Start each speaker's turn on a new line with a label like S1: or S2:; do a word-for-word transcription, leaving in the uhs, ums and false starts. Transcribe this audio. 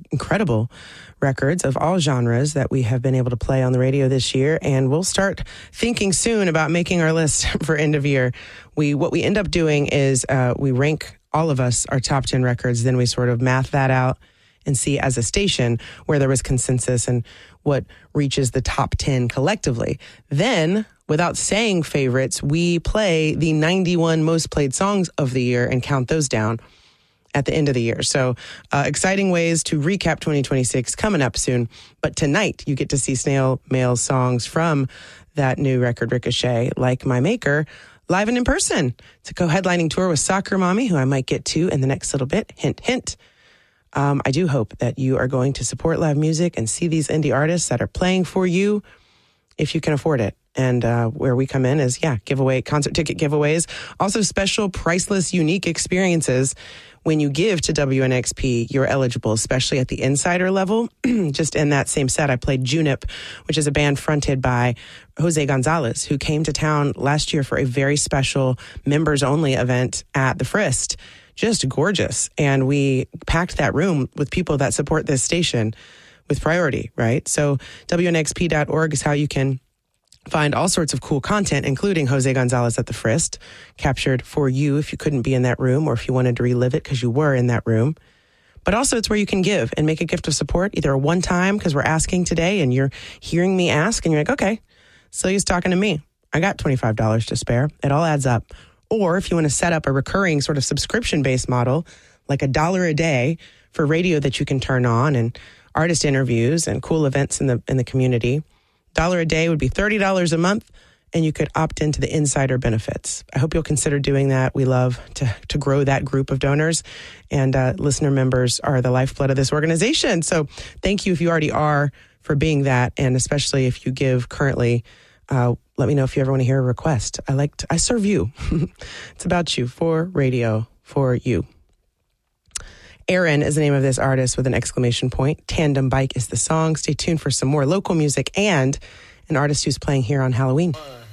S1: incredible records of all genres that we have been able to play on the radio this year. And we'll start thinking soon about making our list for end of year. We What we end up doing is uh, we rank all of us our top ten records. Then we sort of math that out and see as a station where there was consensus and what reaches the top ten collectively. Then, without saying favorites, we play the ninety-one most played songs of the year and count those down at the end of the year. So uh, exciting ways to recap twenty twenty-six coming up soon. But tonight you get to see Snail Mail's songs from that new record Ricochet, Like My Maker, live and in person. It's a co-headlining tour with Soccer Mommy, who I might get to in the next little bit. Hint, hint. Um, I do hope that you are going to support live music and see these indie artists that are playing for you if you can afford it. And uh, where we come in is, yeah, giveaway, concert ticket giveaways. Also special, priceless, unique experiences. When you give to W N X P, you're eligible, especially at the insider level. Just in that same set, I played Junip, which is a band fronted by Jose Gonzalez, who came to town last year for a very special members-only event at the Frist. Just gorgeous. And we packed that room with people that support this station with priority, right? So W N X P dot org is how you can find all sorts of cool content, including Jose Gonzalez at the Frist, captured for you if you couldn't be in that room or if you wanted to relive it because you were in that room. But also it's where you can give and make a gift of support, either a one-time, because we're asking today and you're hearing me ask and you're like, okay, Celia's talking to me. I got twenty-five dollars to spare. It all adds up. Or if you want to set up a recurring sort of subscription-based model, like a dollar a day for radio that you can turn on and artist interviews and cool events in the in the community. Dollar a day would be thirty dollars a month, and you could opt into the insider benefits. I hope you'll consider doing that. We love to, to grow that group of donors, and uh, listener members are the lifeblood of this organization. So thank you if you already are for being that, and especially if you give currently. Uh, let me know if you ever want to hear a request. I like to, I serve you. It's about you, for radio, for you. Aaron is the name of this artist with an exclamation point. Tandem Bike is the song. Stay tuned for some more local music and an artist who's playing here on Halloween.